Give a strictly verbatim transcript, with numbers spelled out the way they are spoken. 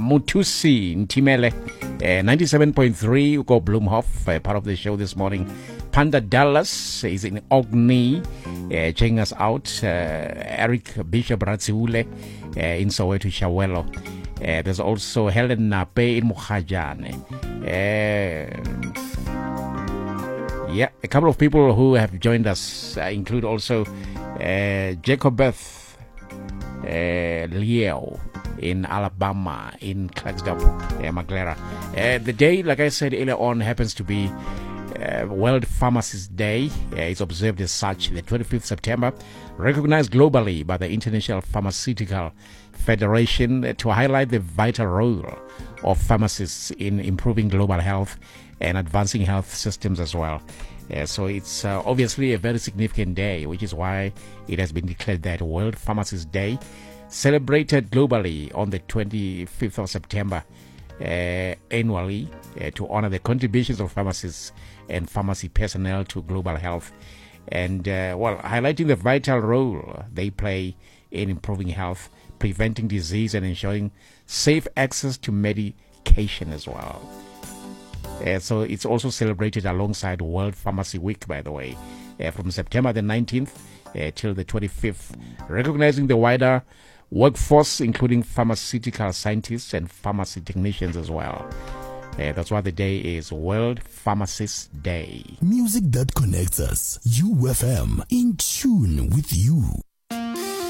Mutusi Ntimele, uh, ninety-seven point three, Ugo Bloomhoff, uh, part of the show this morning. Panda Dallas is in Ogni, uh, checking us out. Uh, Eric Bishop Ratsiule uh, in Soweto, Shawelo. Uh, there's also Helen Nape in Mukajane. Uh, yeah, a couple of people who have joined us uh, include also uh, Jacobeth uh, Leo in Alabama, in Clarksdale, uh, Maglera. Uh, the day, like I said earlier on, happens to be uh, World Pharmacist Day. Uh, it's observed as such the twenty-fifth of September, recognized globally by the International Pharmaceutical Federation uh, to highlight the vital role of pharmacists in improving global health and advancing health systems as well. Uh, so it's uh, obviously a very significant day, which is why it has been declared that World Pharmacist Day, celebrated globally on the twenty-fifth of September uh, annually uh, to honor the contributions of pharmacists and pharmacy personnel to global health, and uh, well, highlighting the vital role they play in improving health, preventing disease, and ensuring safe access to medication as well. Uh, so it's also celebrated alongside World Pharmacy Week, by the way, uh, from September the nineteenth uh, till the twenty-fifth, recognizing the wider workforce, including pharmaceutical scientists and pharmacy technicians as well. Uh, that's why the day is World Pharmacist Day. Music that connects us. U F M, in tune with you.